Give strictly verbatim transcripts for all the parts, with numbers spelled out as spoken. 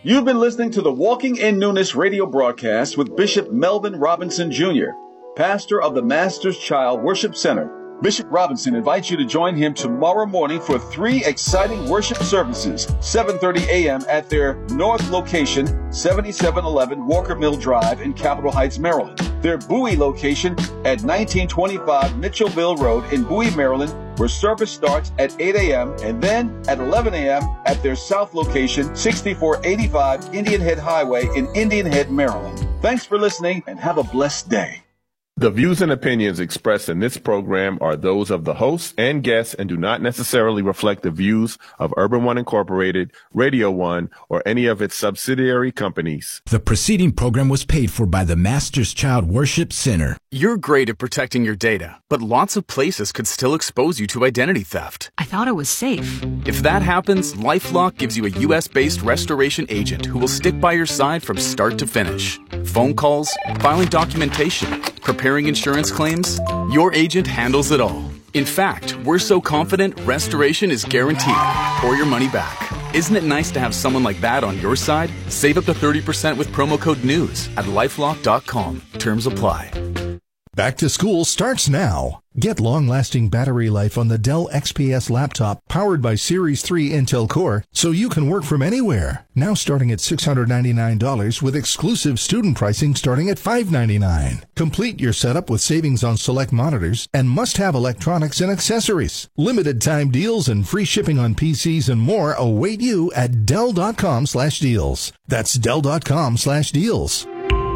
You've been listening to the Walking in Newness radio broadcast with Bishop Melvin Robinson Junior, pastor of the Master's Child Worship Center. Bishop Robinson invites you to join him tomorrow morning for three exciting worship services, seven thirty a.m. at their north location, seventy-seven eleven Walker Mill Drive in Capitol Heights, Maryland. Their Bowie location at nineteen twenty-five Mitchellville Road in Bowie, Maryland, where service starts at eight a.m. and then at eleven a.m. at their south location, sixty-four eighty-five Indian Head Highway in Indian Head, Maryland. Thanks for listening and have a blessed day. The views and opinions expressed in this program are those of the hosts and guests and do not necessarily reflect the views of Urban One Incorporated, Radio One, or any of its subsidiary companies. The preceding program was paid for by the Master's Child Worship Center. You're great at protecting your data, but lots of places could still expose you to identity theft. I thought it was safe. If that happens, LifeLock gives you a U S-based restoration agent who will stick by your side from start to finish. Phone calls, filing documentation, preparing insurance claims, your agent handles it all. In fact, we're so confident restoration is guaranteed or your money back. Isn't it nice to have someone like that on your side? Save up to thirty percent with promo code NEWS at lifelock dot com. Terms apply. Back to school starts now. Get long-lasting battery life on the Dell X P S laptop powered by Series three Intel Core so you can work from anywhere. Now starting at six hundred ninety-nine dollars with exclusive student pricing starting at five hundred ninety-nine dollars. Complete your setup with savings on select monitors and must-have electronics and accessories. Limited time deals and free shipping on P Cs and more await you at Dell.com slash deals. That's Dell.com slash deals.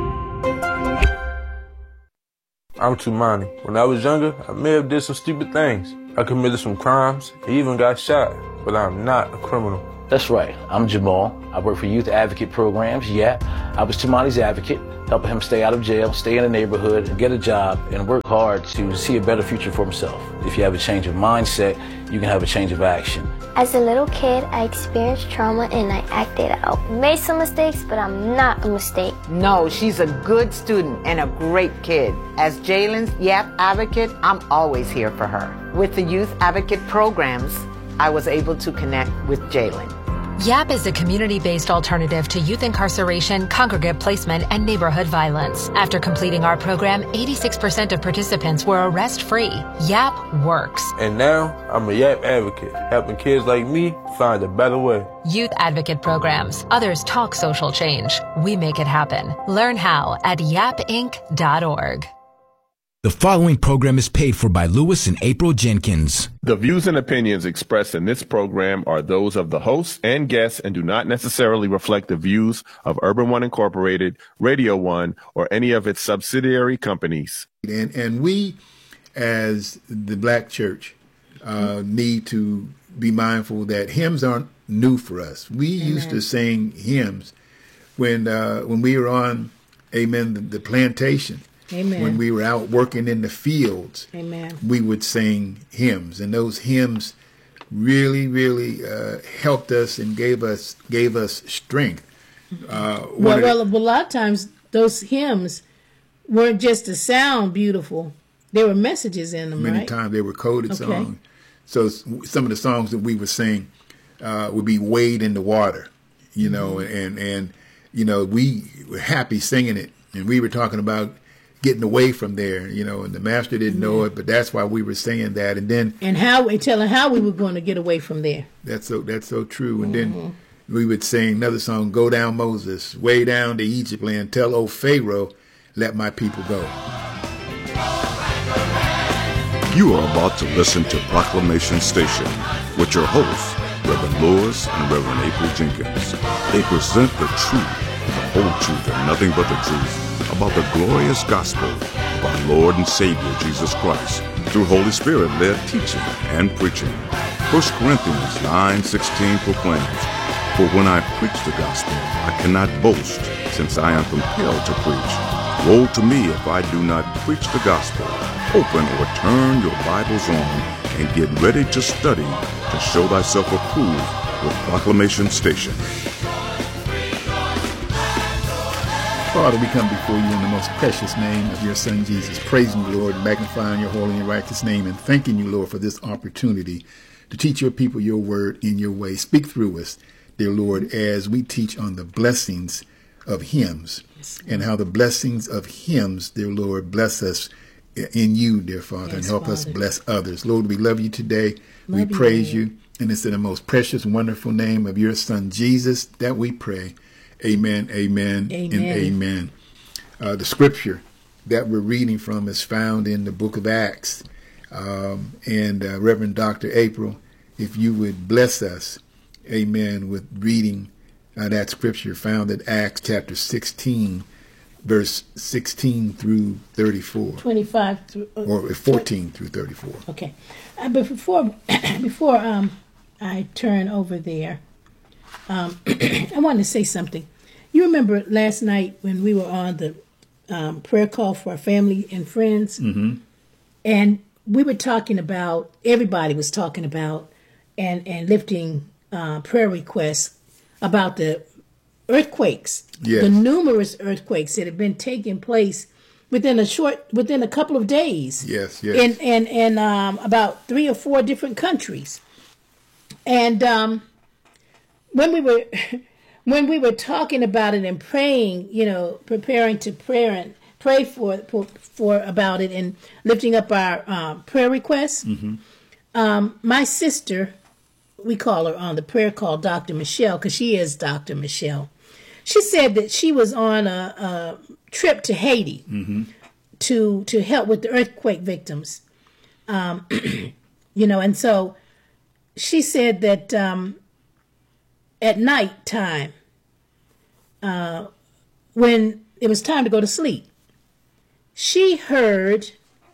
I'm Tumani. When I was younger, I may have did some stupid things. I committed some crimes, I even got shot, but I'm not a criminal. That's right. I'm Jamal. I work for Youth Advocate Programs. Yeah, I was Tumani's advocate, helping him stay out of jail, stay in the neighborhood, get a job, and work hard to see a better future for himself. If you have a change of mindset, you can have a change of action. As a little kid, I experienced trauma and I acted out. Made some mistakes, but I'm not a mistake. No, she's a good student and a great kid. As Jalen's Y A P advocate, I'm always here for her. With the Youth Advocate Programs, I was able to connect with Jalen. Y A P is a community-based alternative to youth incarceration, congregate placement, and neighborhood violence. After completing our program, eighty-six percent of participants were arrest-free. Y A P works. And now, I'm a Y A P advocate, helping kids like me find a better way. Youth Advocate Programs. Others talk social change. We make it happen. Learn how at yap inc dot org. The following program is paid for by Lewis and April Jenkins. The views and opinions expressed in this program are those of the hosts and guests and do not necessarily reflect the views of Urban One Incorporated, Radio One, or any of its subsidiary companies. And, and we, as the black church, uh, need to be mindful that hymns aren't new for us. We Amen. used to sing hymns when uh, when we were on, amen, the, the plantation. Amen. When we were out working in the fields, Amen. we would sing hymns, and those hymns really, really uh, helped us and gave us gave us strength. Uh, well, well, the, a lot of times those hymns weren't just to sound beautiful; there were messages in them. Many right? times they were coded okay. songs. So some of the songs that we would sing uh, would be "Wade in the Water," you know, mm-hmm. and and you know we were happy singing it, and we were talking about getting away from there, you know, and the master didn't know it, but that's why we were saying that. And then and how we telling how we were going to get away from there. That's so that's so true. And mm-hmm. then we would sing another song, "Go Down Moses, way down to Egypt land, tell old Pharaoh, let my people go." You are about to listen to Proclamation Station with your hosts, Reverend Lewis and Reverend April Jenkins. They present the truth, the whole truth, and nothing but the truth about the glorious gospel of our Lord and Savior Jesus Christ through Holy Spirit-led teaching and preaching. First Corinthians nine sixteen proclaims, "For when I preach the gospel, I cannot boast, since I am compelled to preach. Woe to me if I do not preach the gospel." Open or turn your Bibles on and get ready to study to show thyself approved with Proclamation Station. Father, we come before you in the most precious name of your Son, Jesus, praising you, Lord, magnifying your holy and righteous name, and thanking you, Lord, for this opportunity to teach your people your word in your way. Speak through us. dear Lord, as we teach on the blessings of hymns and how the blessings of hymns, dear Lord, bless us in you, dear Father, yes, and help Father. us bless others. Lord, we love you today. Love we praise you, you. And it's in the most precious, wonderful name of your Son, Jesus, that we pray. Amen, amen, amen. and amen. Uh, the scripture that we're reading from is found in the book of Acts. Um, and uh, Reverend Doctor April, if you would bless us, amen, with reading uh, that scripture found in Acts chapter sixteen, verse sixteen through thirty-four. twenty-five through... Uh, or fourteen through thirty-four. Okay. Uh, but before, before um, I turn over there, um, I wanted to say something. You remember last night when we were on the um, prayer call for our family and friends? Mm-hmm. And we were talking about, everybody was talking about and, and lifting uh, prayer requests about the earthquakes, yes. the numerous earthquakes that have been taking place within a short, within a couple of days. Yes, yes. In, in, in um, about three or four different countries. And um, when we were, when we were talking about it and praying, you know, preparing to pray and pray for, for, for about it and lifting up our um, prayer requests, mm-hmm. um, my sister, we call her on the prayer call Doctor Michelle, because she is Doctor Michelle. She said that she was on a, a trip to Haiti mm-hmm. to to help with the earthquake victims. Um, you know, and so she said that um, at night time, uh, when it was time to go to sleep, she heard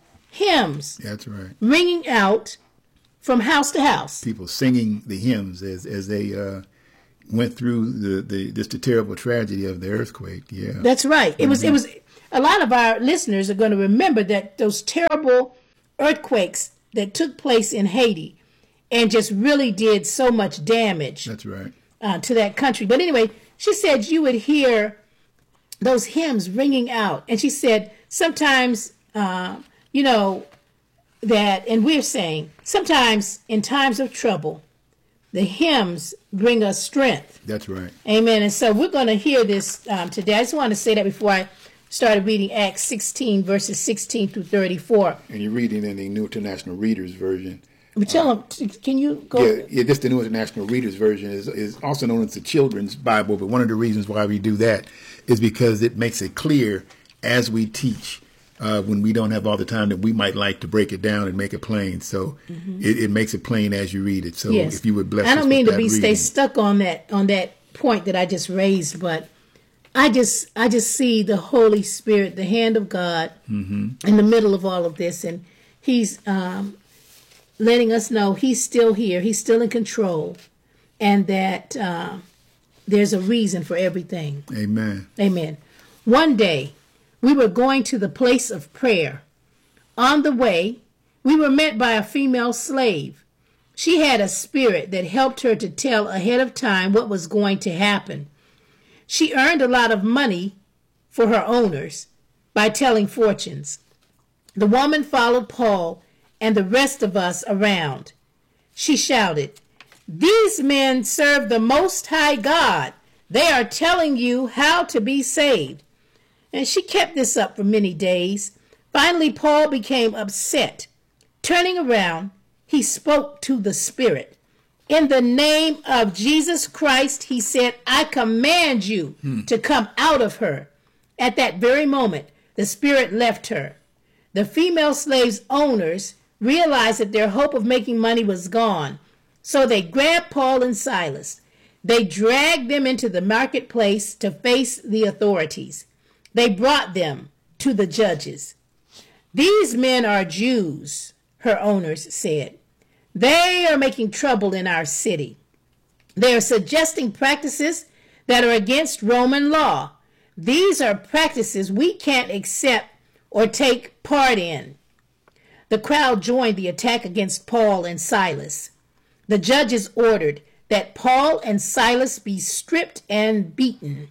hymns. That's right. Ringing out from house to house. People singing the hymns as as they uh, went through the, the just the terrible tragedy of the earthquake. Yeah, that's right. It mm-hmm. was it was. A lot of our listeners are going to remember that those terrible earthquakes that took place in Haiti, and just really did so much damage. That's right. Uh, to that country. But anyway, she said you would hear those hymns ringing out, and she said sometimes, uh, you know. That, and we're saying, sometimes in times of trouble, the hymns bring us strength. That's right. Amen. And so we're going to hear this um, today. I just want to say that before I started reading Acts sixteen, verses sixteen through thirty-four. And you're reading in the New International Reader's Version. But tell uh, them, can you go? Yeah, yeah, this the New International Reader's Version is, is also known as the Children's Bible. But one of the reasons why we do that is because it makes it clear as we teach. Uh, when we don't have all the time that we might like to break it down and make it plain. So mm-hmm. it, it makes it plain as you read it. So yes. if you would bless I don't us mean with to be that stay reading. stuck on that on that point that I just raised, but I just I just see the Holy Spirit, the hand of God mm-hmm. in the middle of all of this, and He's um, letting us know He's still here, He's still in control, and that uh, there's a reason for everything. Amen. Amen. One day, we were going to the place of prayer. On the way, we were met by a female slave. She had a spirit that helped her to tell ahead of time what was going to happen. She earned a lot of money for her owners by telling fortunes. The woman followed Paul and the rest of us around. She shouted, "These men serve the Most High God. They are telling you how to be saved." And she kept this up for many days. Finally, Paul became upset. Turning around, he spoke to the spirit. "In the name of Jesus Christ," he said, "I command you hmm. to come out of her." At that very moment, the spirit left her. The female slave's owners realized that their hope of making money was gone. So they grabbed Paul and Silas. They dragged them into the marketplace to face the authorities. They brought them to the judges. "These men are Jews," her owners said. "They are making trouble in our city. They are suggesting practices that are against Roman law. These are practices we can't accept or take part in." The crowd joined the attack against Paul and Silas. The judges ordered that Paul and Silas be stripped and beaten.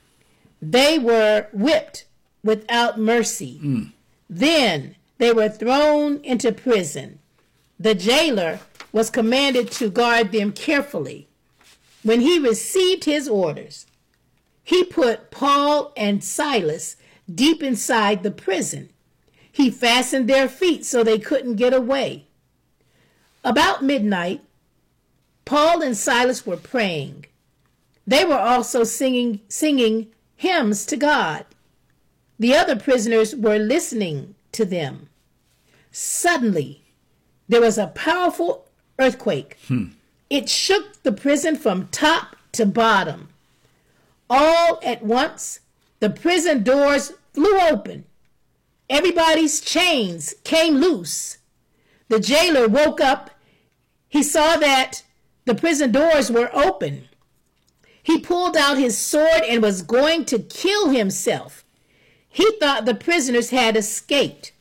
They were whipped without mercy. Mm. Then they were thrown into prison. The jailer was commanded to guard them carefully. when he received his orders, he put Paul and Silas deep inside the prison. He fastened their feet so they couldn't get away. About midnight, Paul and Silas were praying. They were also singing, singing hymns to God. The other prisoners were listening to them. Suddenly, there was a powerful earthquake. Hmm. It shook the prison from top to bottom. All at once, the prison doors flew open. Everybody's chains came loose. The jailer woke up. He saw that the prison doors were open. He pulled out his sword and was going to kill himself. He thought the prisoners had escaped.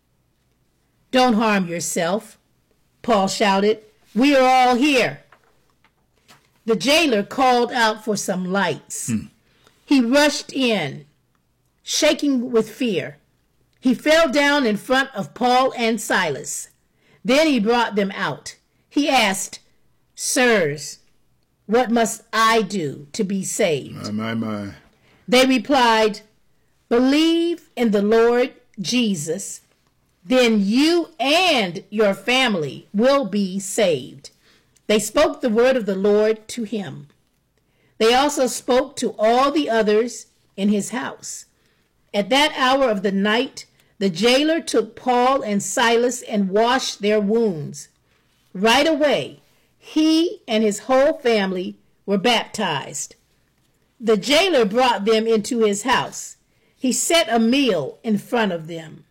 "Don't harm yourself," Paul shouted. "We are all here." The jailer called out for some lights. Hmm. He rushed in, shaking with fear. He fell down in front of Paul and Silas. Then he brought them out. He asked, "Sirs, what must I do to be saved?" My, my, my. They replied, "Believe in the Lord Jesus, then you and your family will be saved." They spoke the word of the Lord to him. They also spoke to all the others in his house. At that hour of the night, the jailer took Paul and Silas and washed their wounds. Right away, he and his whole family were baptized. The jailer brought them into his house. He set a meal in front of them.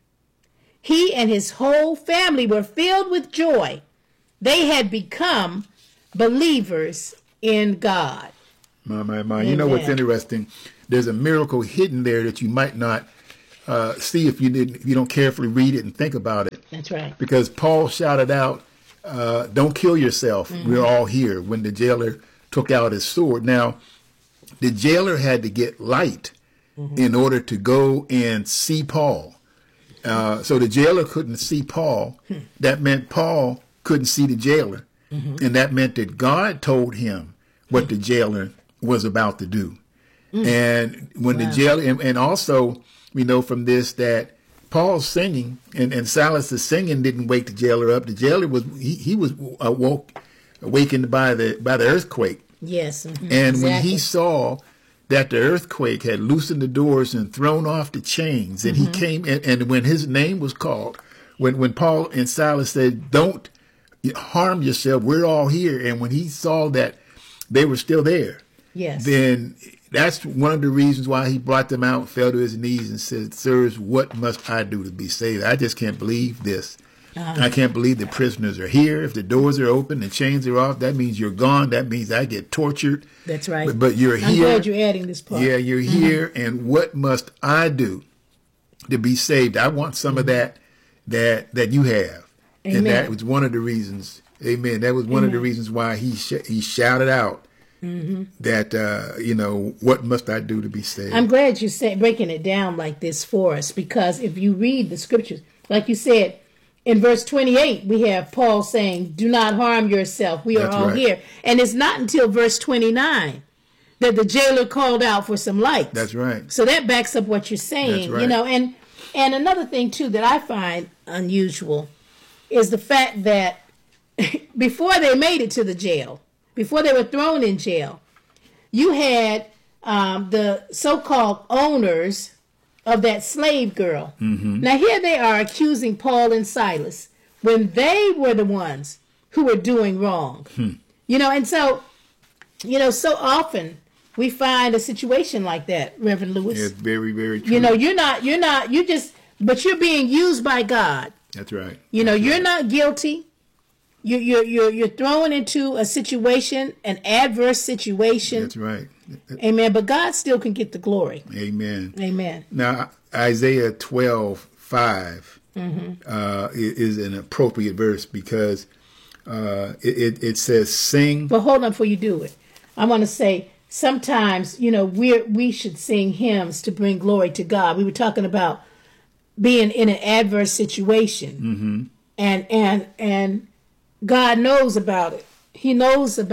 He and his whole family were filled with joy. They had become believers in God. My, my, my. You know what's interesting? There's a miracle hidden there that you might not uh, see if you didn't, if you don't carefully read it and think about it. That's right. Because Paul shouted out, uh, "Don't kill yourself. Mm-hmm. We're all here," when the jailer took out his sword. Now, the jailer had to get light mm-hmm. in order to go and see Paul. Uh, so the jailer couldn't see Paul. Hmm. That meant Paul couldn't see the jailer. Mm-hmm. And that meant that God told him what the jailer was about to do. Mm. And when wow. the jailer, and, and also we know from this that Paul's singing and, and Silas' singing didn't wake the jailer up. The jailer was, he, he was awoke, awakened by the, by the earthquake. Yes. Mm-hmm. And exactly. when he saw that the earthquake had loosened the doors and thrown off the chains, and mm-hmm. he came, and, and when his name was called, when, when Paul and Silas said, "Don't harm yourself, we're all here," and when he saw that they were still there, yes, then that's one of the reasons why he brought them out, fell to his knees and said, "Sirs, what must I do to be saved? I just can't believe this. Uh-huh. I can't believe the prisoners are here. If the doors are open, the chains are off, that means you're gone. That means I get tortured." That's right. But, but you're I'm here. I'm glad you're adding this part. Yeah, you're mm-hmm. here. And what must I do to be saved? I want some mm-hmm. of that that that you have. Amen. And that was one of the reasons. Amen. That was one Amen. of the reasons why he sh- he shouted out mm-hmm. that, uh, you know, what must I do to be saved? I'm glad you're say, breaking it down like this for us, because if you read the scriptures, like you said, in verse twenty-eight, we have Paul saying, "Do not harm yourself. We are That's all right. here." And it's not until verse twenty-nine that the jailer called out for some lights. That's right. So that backs up what you're saying. That's right. You know, and and another thing too that I find unusual is the fact that before they made it to the jail, before they were thrown in jail, you had um, the so-called owners of that slave girl. Mm-hmm. Now here they are accusing Paul and Silas when they were the ones who were doing wrong. Hmm. You know, and so, you know, so often we find a situation like that, Reverend Lewis. It's very, very true. You know, you're not, you're not, you just, but you're being used by God. That's right. You know, That's you're right. not guilty. You, you're, you're, you're thrown into a situation, an adverse situation. That's right. Amen. But God still can get the glory. Amen. Amen. Now, Isaiah twelve five mm-hmm. uh, is an appropriate verse because uh, it, it says, "Sing." But hold on before you do it. I want to say sometimes, you know, we we should sing hymns to bring glory to God. We were talking about being in an adverse situation, mm-hmm. and and and God knows about it. He knows about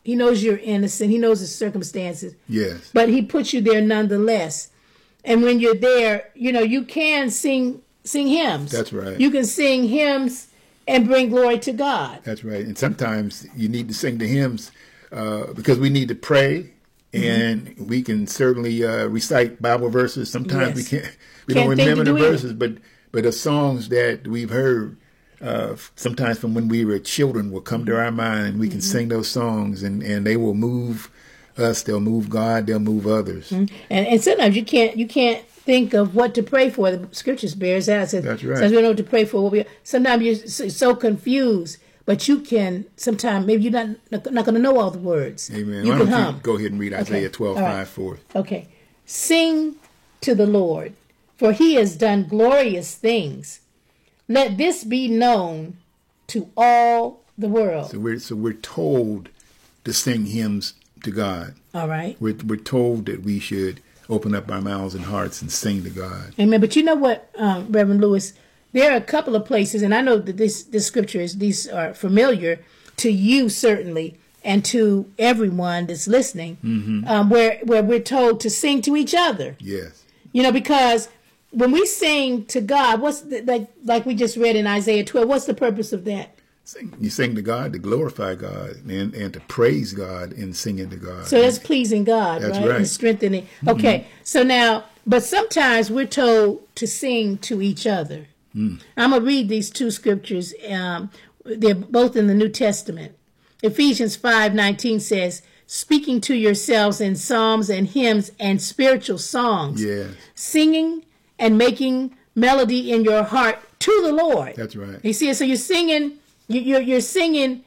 He knows you're innocent. He knows the circumstances. Yes. But he puts you there nonetheless. And when you're there, you know, you can sing sing hymns. That's right. You can sing hymns and bring glory to God. That's right. And sometimes you need to sing the hymns uh, because we need to pray, and mm-hmm. we can certainly uh, recite Bible verses. Sometimes yes. we can't. We can't don't remember the verses, it. but but the songs that we've heard uh, sometimes from when we were children will come to our mind, and we can mm-hmm. sing those songs, and, and they will move us. They'll move God. They'll move others. Mm-hmm. And and sometimes you can't you can't think of what to pray for. The scriptures bears that. Says, That's right. Sometimes we don't know what to pray for. We, sometimes you're so, so confused, but you can. Sometimes maybe you're not not going to know all the words. Amen. You Why can don't hum. You go ahead and read Isaiah okay. twelve, right. five, four. Okay. Sing to the Lord, for he has done glorious things. Let this be known to all the world. So we're so we're told to sing hymns to God. All right. We're we're told that we should open up our mouths and hearts and sing to God. Amen. But you know what, um, Reverend Lewis? There are a couple of places, and I know that this this scripture is these are familiar to you certainly, and to everyone that's listening, mm-hmm. um, where where we're told to sing to each other. Yes. You know, because when we sing to God, what's the, like like we just read in Isaiah twelve? What's the purpose of that? Sing, you sing to God to glorify God and, and to praise God in singing to God. So that's pleasing God, that's right? right? And strengthening. Okay, mm-hmm. So now, but sometimes we're told to sing to each other. Mm. I'm going to read these two scriptures. Um, they're both in the New Testament. Ephesians five nineteen says, speaking to yourselves in psalms and hymns and spiritual songs, yes. singing and making melody in your heart to the Lord. That's right. You see, so you're singing... You're, you're singing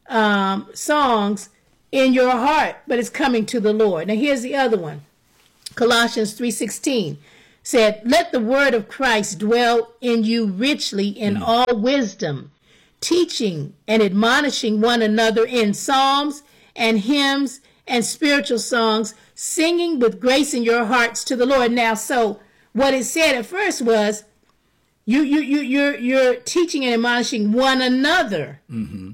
um, songs in your heart, but it's coming to the Lord. Now, here's the other one. Colossians three sixteen said, let the word of Christ dwell in you richly in mm. all wisdom, teaching and admonishing one another in psalms and hymns and spiritual songs, singing with grace in your hearts to the Lord. Now, so what it said at first was, You you you you're you're teaching and admonishing one another mm-hmm.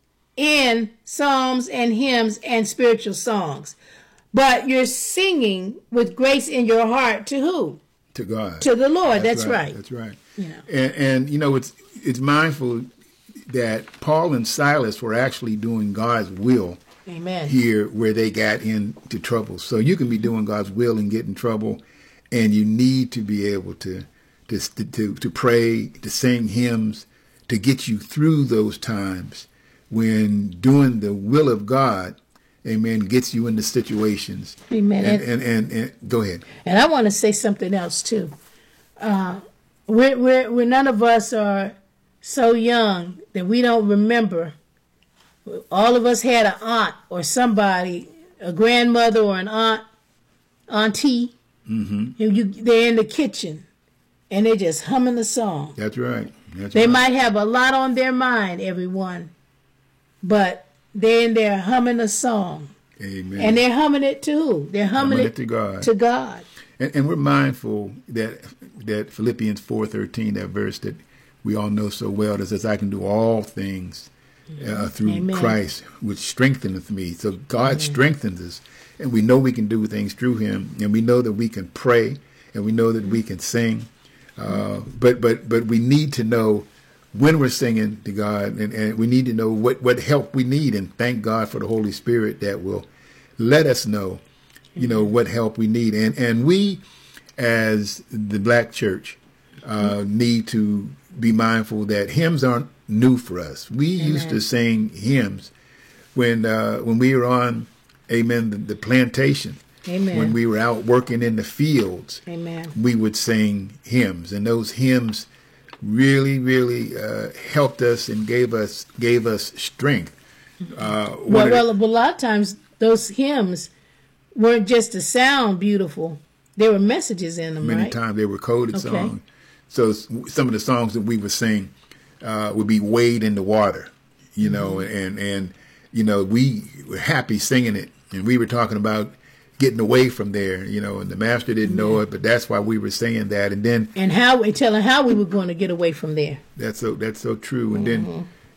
in psalms and hymns and spiritual songs, but you're singing with grace in your heart to who? To God. To the Lord. That's, That's right. right. That's right. You know. And, and you know it's it's mindful that Paul and Silas were actually doing God's will. Amen. Here where they got into trouble. So you can be doing God's will and get in trouble, and you need to be able to. To, to to pray, to sing hymns, to get you through those times when doing the will of God, amen, gets you into situations. Amen. And, and, and, and go ahead. And I want to say something else, too. Uh, we're, we're, we're none of us are so young that we don't remember. All of us had an aunt or somebody, a grandmother or an aunt, auntie. Mm-hmm. You, you, they're in the kitchen. And they're just humming the song. That's right. That's they right. might have a lot on their mind, everyone, but they're in there humming a song. Amen. And they're humming it to who? They're humming, humming it, it to God. To God. And, and we're mindful that that Philippians four thirteen, that verse that we all know so well, that says, "I can do all things uh, through Amen. Christ, which strengtheneth me." So God Amen. strengthens us, and we know we can do things through Him, and we know that we can pray, and we know that we can sing. Uh, but but but we need to know when we're singing to God, and, and we need to know what, what help we need, and thank God for the Holy Spirit that will let us know, you know, what help we need. And and we, as the Black Church, uh, need to be mindful that hymns aren't new for us. We Amen. used to sing hymns when uh, when we were on, amen, the, the plantation. Amen. When we were out working in the fields, Amen. we would sing hymns, and those hymns really, really uh, helped us and gave us gave us strength. Uh, well, well, a lot of times those hymns weren't just to sound beautiful; there were messages in them. Many right? times they were coded okay. songs. So some of the songs that we would sing uh, would be "Wade in the Water," you know, mm-hmm. and and you know we were happy singing it, and we were talking about getting away from there, you know, and the master didn't know it, but that's why we were saying that. And then and how we telling how we were going to get away from there. That's so that's so true. And mm-hmm. then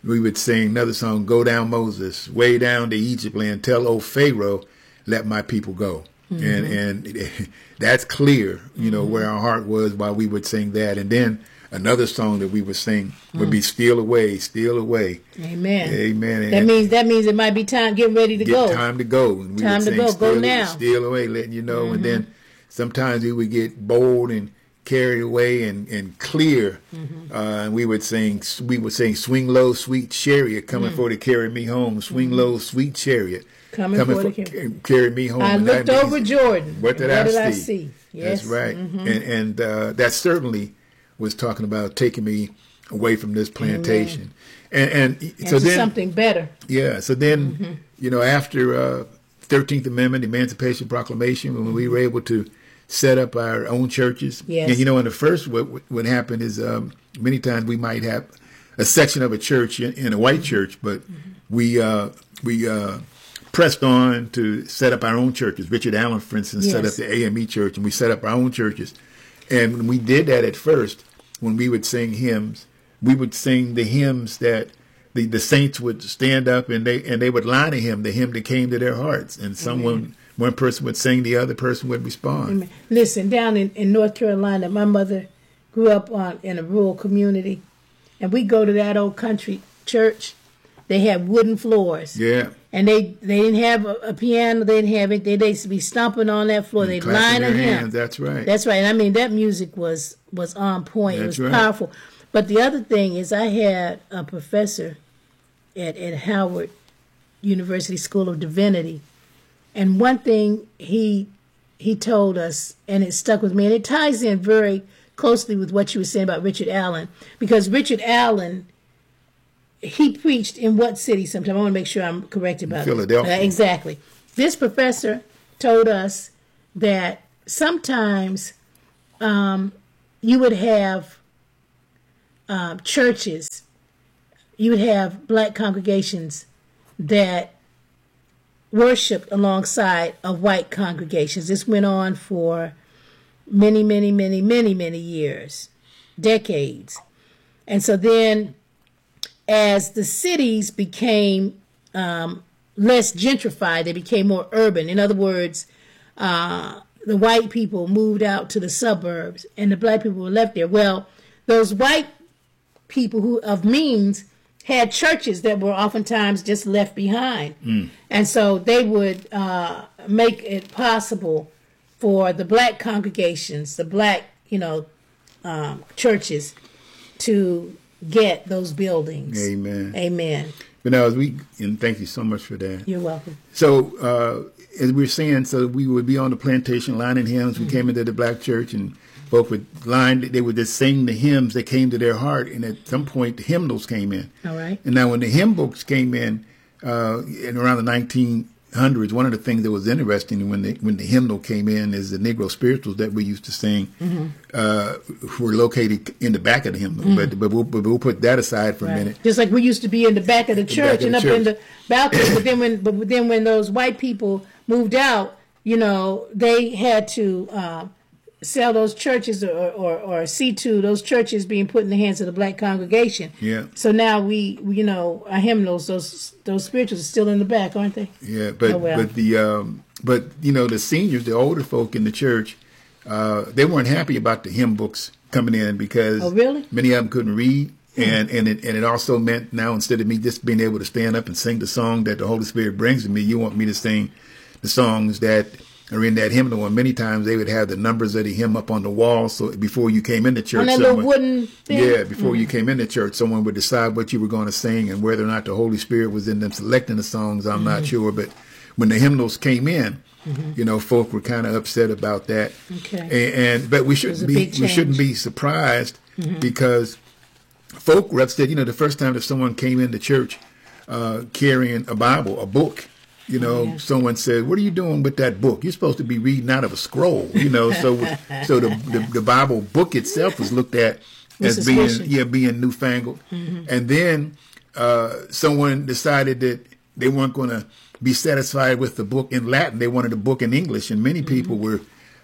we would sing another song, Go Down Moses, Way Down to Egypt Land, Tell old Pharaoh, Let My People Go. Mm-hmm. And and that's clear, you know, mm-hmm. where our heart was while we would sing that. And then another song that we would sing would mm. be Steal Away, Steal Away. Amen. Amen. That means that means it might be time, getting ready to Get go. Time to go. And we time would to sing, go, steal, go now. Steal Away, letting you know. Mm-hmm. And then sometimes we would get bold and carried away and, and clear. Mm-hmm. Uh, and we would sing, we would sing, Swing Low, Sweet Chariot, coming mm. for to carry me home. Swing mm-hmm. low, sweet chariot. Coming, coming for to carry. carry me home. I and looked means, over Jordan. What did, what I, did see? I see? Yes. That's right. Mm-hmm. And, and uh, that certainly was talking about taking me away from this plantation. And, and, and so then something better. Yeah. So then, mm-hmm. you know, after uh, thirteenth Amendment, Emancipation Proclamation, when we were able to set up our own churches. Yes. And, you know, in the first, what, what happened is um, many times we might have a section of a church in, in a white church, but mm-hmm. we, uh, we, uh, pressed on to set up our own churches. Richard Allen, for instance, yes. set up the A M E church, and we set up our own churches. And when we did that at first, when we would sing hymns, we would sing the hymns that the, the saints would stand up and they and they would line a hymn, the hymn that came to their hearts. And someone, Amen. one person would sing, the other person would respond. Amen. Listen, down in, in North Carolina, my mother grew up on in a rural community, and we go to that old country church. They had wooden floors. Yeah. And they, they didn't have a, a piano. They didn't have it. They, they used to be stomping on that floor. They'd line a hymn. That's right. That's right. And I mean, that music was, was on point. That's it was right. powerful. But the other thing is I had a professor at, at Howard University School of Divinity. And one thing he he told us, and it stuck with me, and it ties in very closely with what you were saying about Richard Allen. Because Richard Allen, he preached in what city sometime? I want to make sure I'm correct about Philadelphia. Uh, exactly. This professor told us that sometimes um, you would have uh, churches, you would have black congregations that worshiped alongside of white congregations. This went on for many, many, many, many, many years, decades. And so then as the cities became um, less gentrified, they became more urban. In other words, uh, the white people moved out to the suburbs and the black people were left there. Well, those white people who of means had churches that were oftentimes just left behind. Mm. And so they would uh, make it possible for the black congregations, the black, you know, um, churches to get those buildings. Amen. Amen. But now, as we, and thank you so much for that. You're welcome. So, uh, as we were saying, so we would be on the plantation lining hymns. We mm-hmm. came into the black church, and folk would line, they would just sing the hymns that came to their heart, and at some point, the hymnals came in. All right. And now, when the hymn books came in, uh, in around the nineteen hundreds, one of the things that was interesting when the when the hymnal came in is the Negro spirituals that we used to sing mm-hmm. uh, were located in the back of the hymnal. Mm-hmm. But but we'll, but we'll put that aside for right. a minute. Just like we used to be in the back of the church the and the up church. in the balcony. But then when but then when those white people moved out, you know, they had to uh, sell those churches or, or, or see to those churches being put in the hands of the black congregation. Yeah. So now we, we you know, our hymnals, those those spirituals are still in the back, aren't they? Yeah, but oh, well. but the um, but you know the seniors, the older folk in the church, uh, they weren't happy about the hymn books coming in because oh, really? many of them couldn't read. And and it and it also meant now instead of me just being able to stand up and sing the song that the Holy Spirit brings to me, you want me to sing the songs that are in that hymnal. And many times they would have the numbers of the hymn up on the wall. So before you came into church, on that someone, little wooden thing? Yeah, before mm-hmm. you came into church, someone would decide what you were going to sing and whether or not the Holy Spirit was in them selecting the songs. I'm mm-hmm. not sure, but when the hymnals came in, mm-hmm. you know, folk were kind of upset about that. Okay, and, and but we shouldn't be we shouldn't be surprised mm-hmm. because folk were upset. You know, the first time that someone came into church uh, carrying a Bible, a book, you know, yeah. someone said, "What are you doing with that book? You're supposed to be reading out of a scroll." You know, so so the, the the Bible book itself was looked at as Missus being Fishing. yeah being newfangled, mm-hmm. and then uh, someone decided that they weren't going to be satisfied with the book in Latin. They wanted a book in English, and many mm-hmm. people were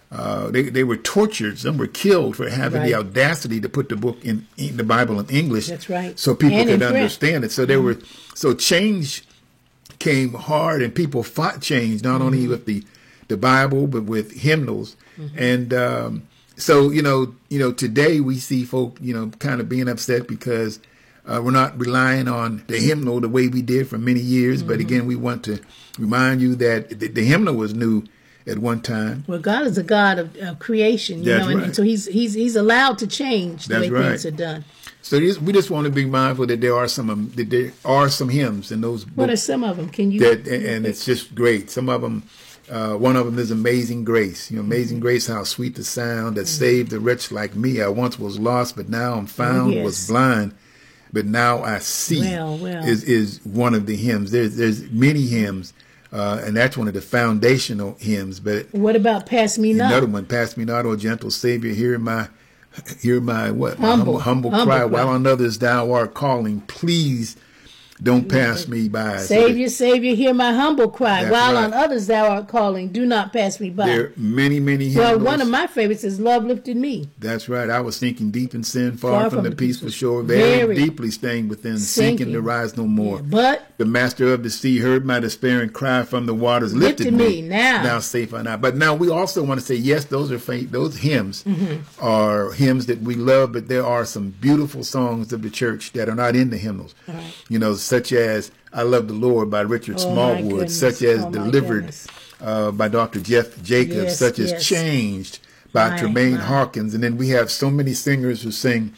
uh, they they were tortured. Some were killed for having Right. the audacity to put the book in, in the Bible in English. That's right. So people And in could French. understand it. So there were so change came hard, and people fought change not only with the the Bible but with hymnals. And um, so you know you know today we see folk you know kind of being upset because uh, we're not relying on the hymnal the way we did for many years. But again, we want to remind you that the, the hymnal was new at one time. Well, God is a God of, of creation, you That's know, and, right. and so He's He's He's allowed to change the That's way right. things are done. So this, we just want to be mindful that there are some um, that there are some hymns in those books. What are some of them? Can you? That, and, and it's just great. Some of them, uh, one of them is Amazing Grace. You know, Amazing Grace, how sweet the sound that saved a wretch like me. I once was lost, but now I'm found. Oh, yes. Was blind, but now I see. Well, well. Is is one of the hymns. There's there's many hymns, uh, and that's one of the foundational hymns. But What about Pass Me Not? another one, pass me not, O gentle Savior, hear my, hear my what? My Humble. humble, humble, Humble cry. cry. While on others thou art calling, please don't pass me by. So Savior, Savior, hear my humble cry. That's While right. on others thou art calling, do not pass me by. there are many, many hymns. Well, one of my favorites is Love Lifted Me. That's right. I was sinking deep in sin, far, from, the peaceful shore, Very. very deeply staying within, sinking, Sinking. to rise no more. But The master of the sea heard my despairing cry from the waters, lifted, Lifted me. Now. now safe I not. But now we also want to say, yes, those are faint. Those hymns Mhm. are hymns that we love, but there are some beautiful songs of the church that are not in the hymnals. All right. You know, such as "I Love the Lord" by Richard Oh, my Smallwood, goodness. such as Oh, my "Delivered" goodness. uh, by Doctor Jeff Jacobs, Yes, such as yes. "Changed" by My, Tremaine my. Hawkins, and then we have so many singers who sing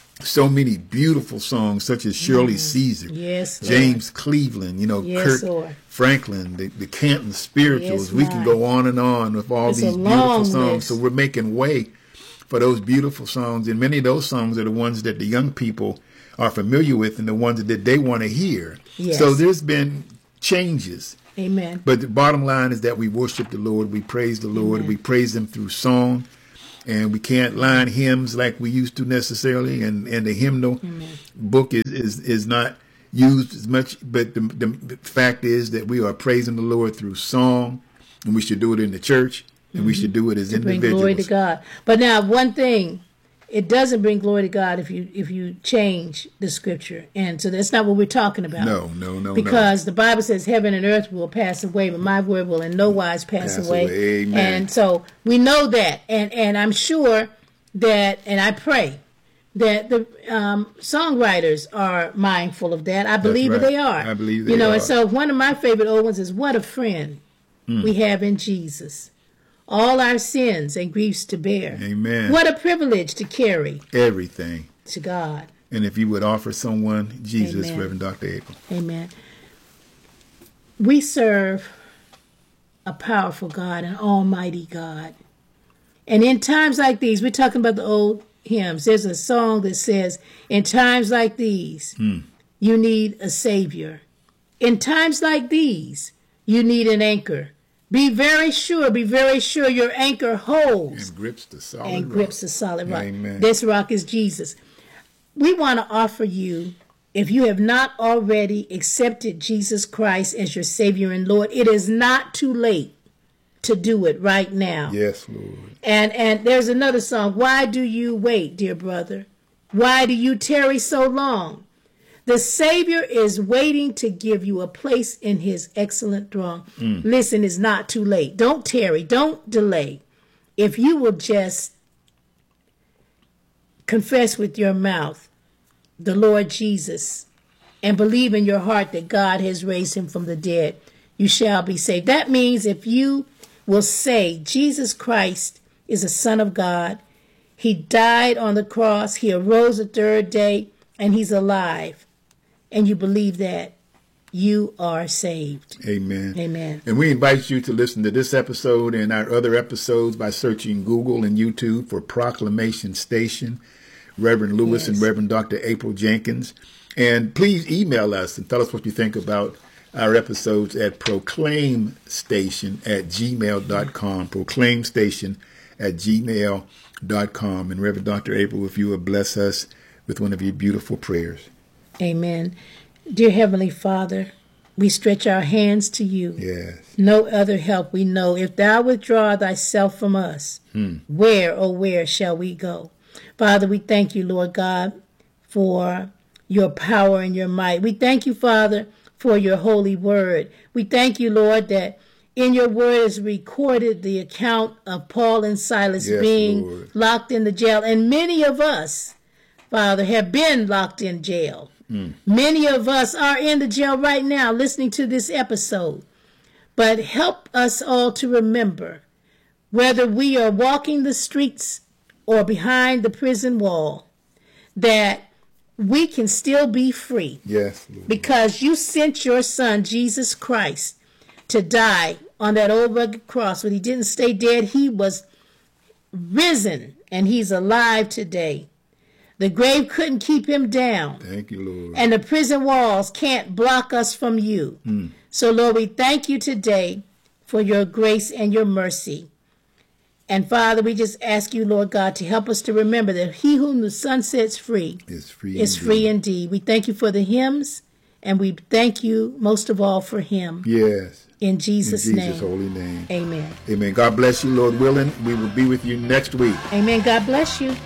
so many beautiful songs, such as Shirley Mm. Caesar, Yes, Lord. James Cleveland, you know, Yes, Kurt Lord. Franklin, the, the Canton Spirituals. Yes, we can my. go on and on with all It's a these beautiful long songs. list. So we're making way for those beautiful songs, and many of those songs are the ones that the young people are familiar with and the ones that they want to hear. Yes. So there's been changes. Amen. But the bottom line is that we worship the Lord, we praise the Lord, Amen. we praise Him through song, and we can't line hymns like we used to necessarily. And, and the hymnal Amen. book is, is, is not used as much, but the, the, the fact is that we are praising the Lord through song, and we should do it in the church, and we should do it as To bring individuals. glory to God. But now, one thing, it doesn't bring glory to God if you if you change the scripture, and so that's not what we're talking about. No, no, no, because the Bible says heaven and earth will pass away, but my word will in no wise pass, Pass away. away. Amen. And so we know that, and and I'm sure that, and I pray that the um, songwriters are mindful of that. I believe right. that they are. I believe You they know, are. and so one of my favorite old ones is "What a Friend Mm. We Have in Jesus." All our sins and griefs to bear. Amen. What a privilege to carry Everything. to God. And if you would offer someone Jesus, Amen. Reverend Doctor April. Amen. We serve a powerful God, an almighty God. And in times like these, we're talking about the old hymns. There's a song that says, in times like these, Hmm. you need a savior. In times like these, you need an anchor. Be very sure, be very sure your anchor holds And grips the solid and rock. grips the solid rock. Amen. This rock is Jesus. We want to offer you, if you have not already accepted Jesus Christ as your Savior and Lord, it is not too late to do it right now. Yes, Lord. And and there's another song. Why do you wait, dear brother? Why do you tarry so long? The Savior is waiting to give you a place in His excellent throne. Mm. Listen, it's not too late. Don't tarry. Don't delay. If you will just confess with your mouth the Lord Jesus and believe in your heart that God has raised Him from the dead, you shall be saved. That means if you will say Jesus Christ is a Son of God, He died on the cross, He arose the third day, and He's alive, and you believe that, you are saved. Amen. Amen. And we invite you to listen to this episode and our other episodes by searching Google and YouTube for Proclamation Station, Reverend Lewis Yes. and Reverend Doctor April Jenkins. And please email us and tell us what you think about our episodes at proclaimstation at gmail dot com. Proclaimstation at gmail dot com. And Reverend Doctor April, if you would bless us with one of your beautiful prayers. Amen. Dear Heavenly Father, we stretch our hands to you. Yes. No other help we know. If thou withdraw thyself from us, hmm. where, oh, where shall we go? Father, we thank you, Lord God, for your power and your might. We thank you, Father, for your holy word. We thank you, Lord, that in your word is recorded the account of Paul and Silas yes, being Lord. locked in the jail. And many of us, Father, have been locked in jail. Mm. Many of us are in the jail right now listening to this episode. But help us all to remember, whether we are walking the streets or behind the prison wall, that we can still be free. Yes, Lord. Because you sent your son, Jesus Christ, to die on that old rugged cross. When he didn't stay dead, he was risen, and he's alive today. The grave couldn't keep him down. Thank you, Lord. And the prison walls can't block us from you. Mm. So, Lord, we thank you today for your grace and your mercy. And, Father, we just ask you, Lord God, to help us to remember that he whom the Son sets free is free, is indeed. free indeed. We thank you for the hymns, and we thank you most of all for him. Yes. In Jesus' name. In Jesus' holy name. Amen. Amen. God bless you, Lord willing. We will be with you next week. Amen. God bless you.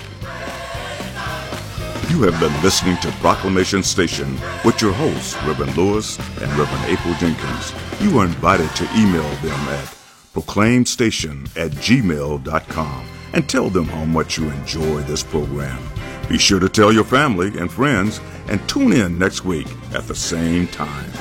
You have been listening to Proclamation Station with your hosts, Reverend Lewis and Reverend April Jenkins. You are invited to email them at proclaim station at gmail dot com and tell them how much you enjoy this program. Be sure to tell your family and friends and tune in next week at the same time.